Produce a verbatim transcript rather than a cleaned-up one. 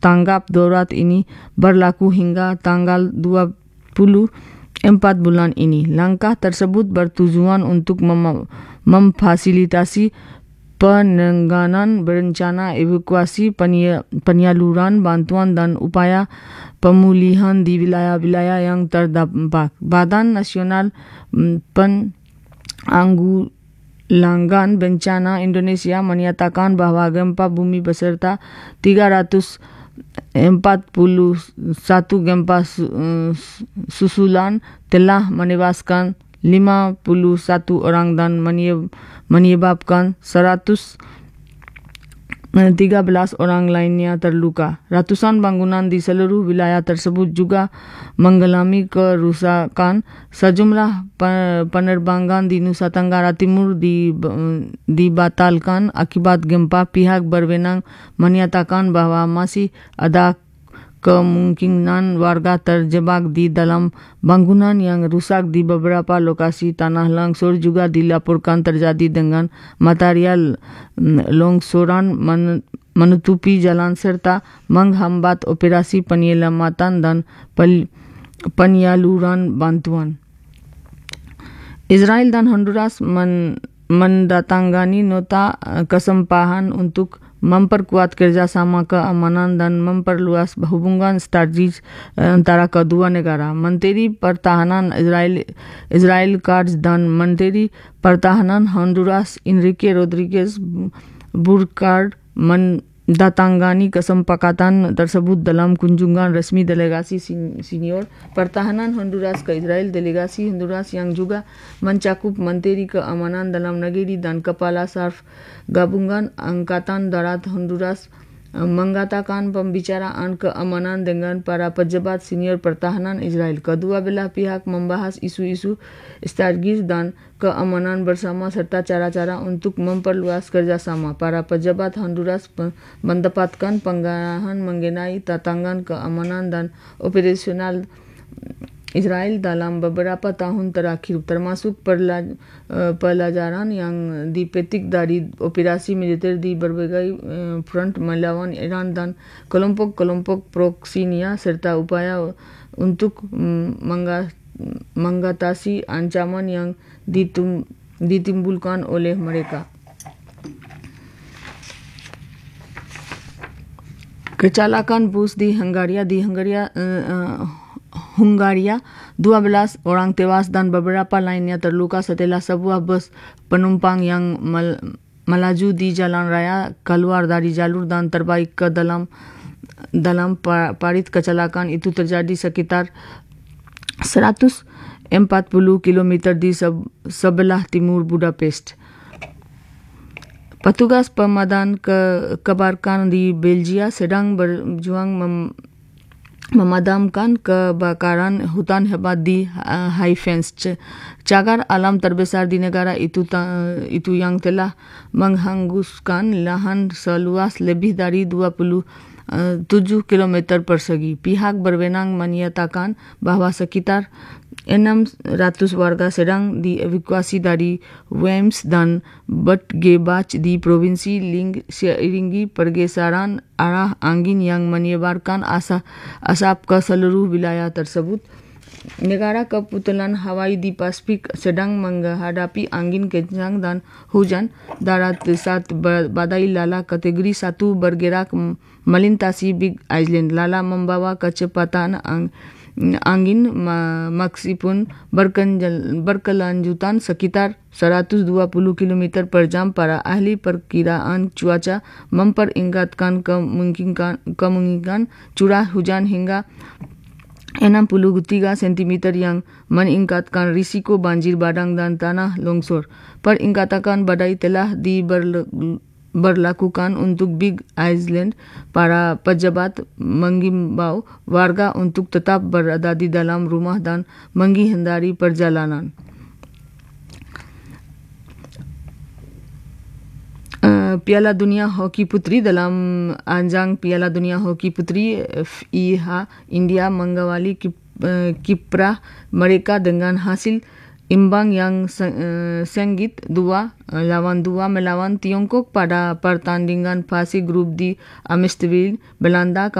tanggap darurat ini berlaku hingga tanggal dua puluh empat bulan ini. Langkah tersebut bertujuan untuk mem- memfasilitasi penanganan berencana evakuasi, penyaluran bantuan dan upaya pemulihan di wilayah-wilayah yang terdampak. Badan Nasional Penanggulangan Bencana Indonesia menyatakan bahwa gempa bumi beserta tiga ratus empat puluh satu gempa susulan telah menewaskan lima puluh satu orang dan menyebabkan seratus tiga belas orang lainnya terluka. Ratusan bangunan di seluruh wilayah tersebut juga mengalami kerusakan. Sejumlah penerbangan di Nusa Tenggara Timur dibatalkan akibat gempa. Pihak berwenang menyatakan bahwa masih ada kemungkinan warga terjebak di dalam bangunan yang rusak. Di beberapa lokasi tanah longsor juga dilaporkan terjadi dengan material longsoran menutupi jalan serta menghambat operasi penyelamatan dan penyaluran bantuan. Israel dan Honduras men- mendatangani nota kesempahan untuk memperkuat kerjasama keamanan dan memperluas hubungan strategis antara kedua negara. Menteri Pertahanan Israel Israel Katz dan Menteri Pertahanan Honduras Enrique Rodriguez Burkhardt mendatangani kesepakatan tersebut dalam kunjungan resmi delegasi senior Pertahanan Honduras ke Israel. Delegasi Honduras yang juga mencakup Menteri Keamanan Dalam Negeri dan Kepala Staf Gabungan Angkatan Darat Honduras mengatakan pembicaraan keamanan dengan para pejabat senior pertahanan Israel. Kedua belah pihak membahas isu-isu strategis dan keamanan bersama serta cara-cara untuk memperluas kerjasama. Para pejabat Honduras mendapatkan pengarahan mengenai tantangan keamanan dan operasional Israel dalam beberapa tahun terakhir, termasuk pelajaran yang dipetik dari operasi militer di berbagai front melawan Iran dan kelompok-kelompok proksinya, serta upaya untuk mengatasi ancaman yang ditum, ditimbulkan oleh mereka. Kecelakaan bus di Hungaria di Hungaria uh, Hungaria, dua belas orang tewas dan beberapa lainnya terluka setelah sebuah bus penumpang yang mel- melaju di jalan raya keluar dari jalur dan terbalik ke dalam dalam parit. Kecelakaan itu terjadi sekitar seratus empat puluh kilometer di se- sebelah timur Budapest. Petugas pemadam ke- kebakaran di Belgia sedang berjuang mem- memadamkan kebakaran hutan hebat di uh, Haifens, cagar alam terbesar di negara itu ta, itu yang telah menghanguskan lahan seluas lebih dari dua puluh tujuh kilometer persegi. Pihak berwenang menyatakan bahwa sekitar enam ratus warga sedang dievakuasi dari Wems dan Bedgebac di Provinsi Ling seiringi pergeseran arah angin yang menyebarkan asap, asap ke seluruh wilayah tersebut. Negara Kepulauan Hawaii di Pasifik sedang menghadapi angin kencang dan hujan darat saat badai Lala kategori satu bergerak melintasi Big Island. Lala membawa kecepatan ang- angin maksipun berkelanjutan sekitar seratus dua puluh kilometer per jam. Para ahli perkiraan cuaca memperingatkan kemungkinan, kemungkinan curah hujan hingga enam puluh tiga sentimeter yang meningkatkan risiko banjir bandang dan tanah longsor. Peringatan badai telah diberlakukan untuk Big Island. Para pejabat mengimbau warga untuk tetap berada di dalam rumah dan menghindari perjalanan. Piala Dunia Hoki Putri. Dalam ajang Piala Dunia Hoki Putri F I H, India mengawali kiprah mereka dengan hasil imbang yang sengit dua lawan dua melawan Tiongkok pada pertandingan fase grup di Amsterdam, Belanda.